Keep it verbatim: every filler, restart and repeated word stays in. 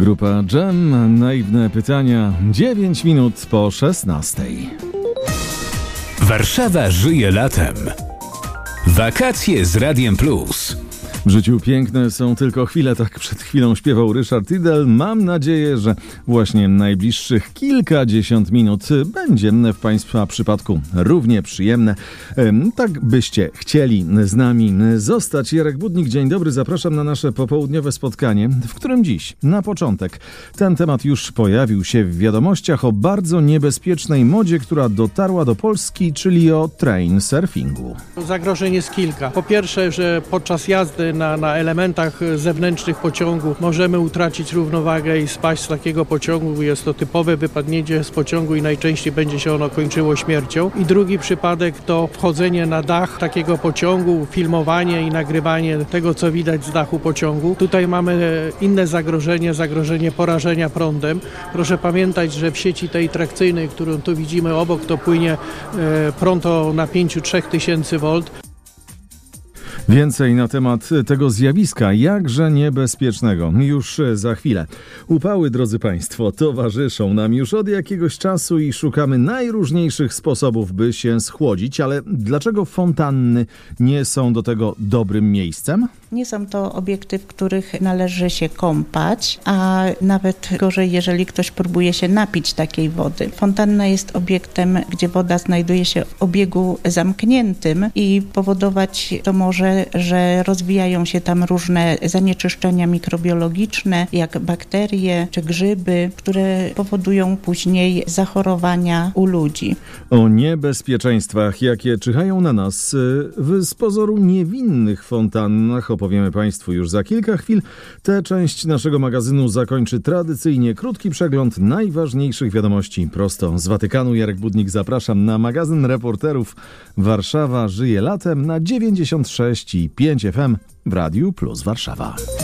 Grupa Dżem, naiwne pytania, dziewięć minut po szesnastej. Warszawa żyje latem. Wakacje z Radiem Plus. W życiu piękne są tylko chwile, tak przed chwilą śpiewał Ryszard Idel. Mam nadzieję, że właśnie najbliższych kilkadziesiąt minut będzie w Państwa przypadku równie przyjemne. Tak byście chcieli z nami zostać. Jarek Budnik, dzień dobry, zapraszam na nasze popołudniowe spotkanie, w którym dziś, na początek, ten temat już pojawił się w wiadomościach o bardzo niebezpiecznej modzie, która dotarła do Polski, czyli o train surfingu. Zagrożeń jest kilka. Po pierwsze, że podczas jazdy Na, na elementach zewnętrznych pociągu możemy utracić równowagę i spaść z takiego pociągu. Jest to typowe wypadnięcie z pociągu i najczęściej będzie się ono kończyło śmiercią. I drugi przypadek to wchodzenie na dach takiego pociągu, filmowanie i nagrywanie tego, co widać z dachu pociągu. Tutaj mamy inne zagrożenie, zagrożenie porażenia prądem. Proszę pamiętać, że w sieci tej trakcyjnej, którą tu widzimy obok, to płynie prąd o napięciu trzy tysiące wolt. Więcej na temat tego zjawiska, jakże niebezpiecznego, już za chwilę. Upały, drodzy Państwo, towarzyszą nam już od jakiegoś czasu i szukamy najróżniejszych sposobów, by się schłodzić, ale dlaczego fontanny nie są do tego dobrym miejscem? Nie są to obiekty, w których należy się kąpać, a nawet gorzej, jeżeli ktoś próbuje się napić takiej wody. Fontanna jest obiektem, gdzie woda znajduje się w obiegu zamkniętym i powodować to może, że rozwijają się tam różne zanieczyszczenia mikrobiologiczne, jak bakterie czy grzyby, które powodują później zachorowania u ludzi. O niebezpieczeństwach, jakie czyhają na nas w z pozoru niewinnych fontannach, opowiemy Państwu już za kilka chwil. Tę część naszego magazynu zakończy tradycyjnie krótki przegląd najważniejszych wiadomości prosto z Watykanu. Jarek Budnik, zapraszam na magazyn reporterów Warszawa żyje latem na dziewięćdziesiąt sześć i pięć F M w Radiu Plus Warszawa.